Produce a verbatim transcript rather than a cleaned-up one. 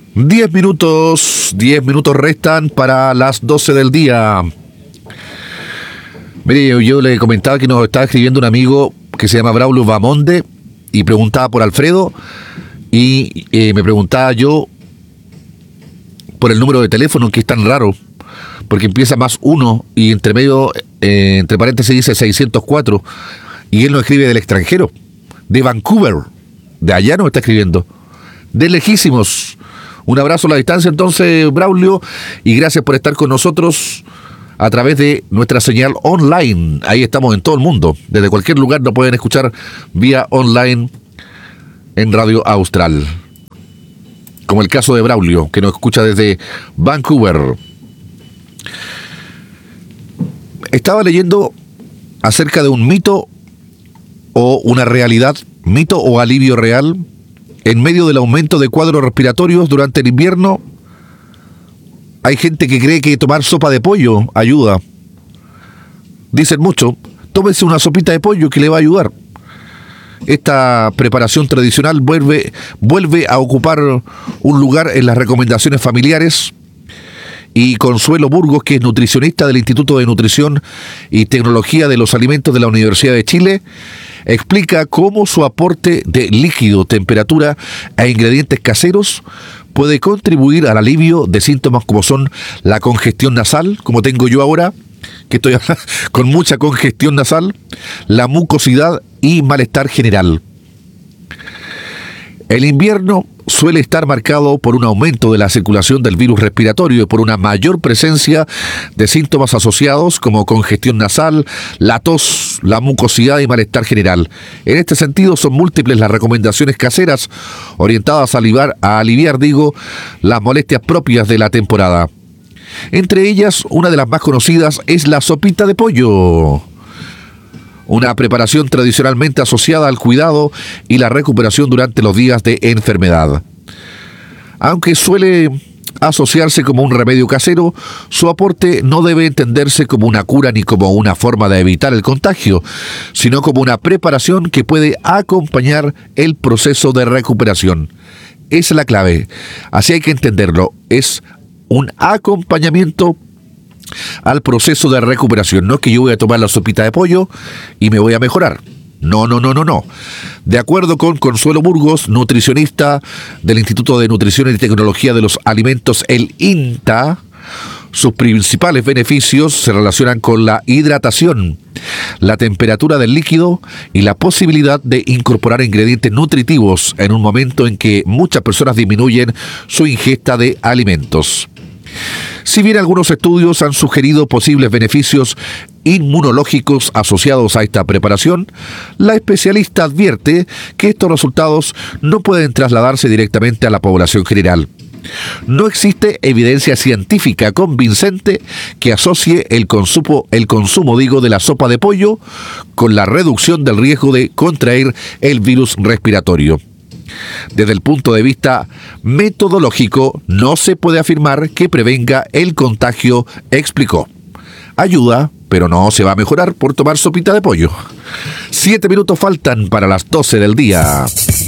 Diez minutos, diez minutos restan para las doce del día. Mire, yo, yo le comentaba que nos estaba escribiendo un amigo que se llama Braulio Bamonde y preguntaba por Alfredo y eh, me preguntaba yo por el número de teléfono, que es tan raro, porque empieza más uno y entre medio, eh, entre paréntesis dice seiscientos cuatro, y él nos escribe del extranjero, de Vancouver, de allá nos está escribiendo, de lejísimos. Un abrazo a la distancia entonces, Braulio, y gracias por estar con nosotros a través de nuestra señal online. Ahí estamos en todo el mundo, desde cualquier lugar nos pueden escuchar vía online en Radio Austral, como el caso de Braulio, que nos escucha desde Vancouver. Estaba leyendo acerca de un mito o una realidad, mito o alivio real, en medio del aumento de cuadros respiratorios durante el invierno. Hay gente que cree que tomar sopa de pollo ayuda. Dicen mucho, tómese una sopita de pollo que le va a ayudar. Esta preparación tradicional vuelve, vuelve a ocupar un lugar en las recomendaciones familiares, y Consuelo Burgos, que es nutricionista del Instituto de Nutrición y Tecnología de los Alimentos de la Universidad de Chile, explica cómo su aporte de líquido, temperatura e ingredientes caseros puede contribuir al alivio de síntomas como son la congestión nasal, como tengo yo ahora, que estoy con mucha congestión nasal, la mucosidad y malestar general. El invierno suele estar marcado por un aumento de la circulación del virus respiratorio y por una mayor presencia de síntomas asociados como congestión nasal, la tos, la mucosidad y malestar general. En este sentido, son múltiples las recomendaciones caseras orientadas a aliviar, a aliviar, digo, las molestias propias de la temporada. Entre ellas, una de las más conocidas es la sopita de pollo, una preparación tradicionalmente asociada al cuidado y la recuperación durante los días de enfermedad. Aunque suele asociarse como un remedio casero, su aporte no debe entenderse como una cura ni como una forma de evitar el contagio, sino como una preparación que puede acompañar el proceso de recuperación. Esa es la clave. Así hay que entenderlo. Es un acompañamiento al proceso de recuperación. No es que yo voy a tomar la sopita de pollo y me voy a mejorar. No, no, no, no, no. De acuerdo con Consuelo Burgos, nutricionista del Instituto de Nutrición y Tecnología de los Alimentos, el INTA, sus principales beneficios se relacionan con la hidratación, la temperatura del líquido y la posibilidad de incorporar ingredientes nutritivos en un momento en que muchas personas disminuyen su ingesta de alimentos. Si bien algunos estudios han sugerido posibles beneficios inmunológicos asociados a esta preparación, la especialista advierte que estos resultados no pueden trasladarse directamente a la población general. No existe evidencia científica convincente que asocie el consumo, el consumo, digo, de la sopa de pollo con la reducción del riesgo de contraer el virus respiratorio. Desde el punto de vista metodológico, no se puede afirmar que prevenga el contagio, explicó. Ayuda, pero no se va a mejorar por tomar sopita de pollo. Siete minutos faltan para las doce del día.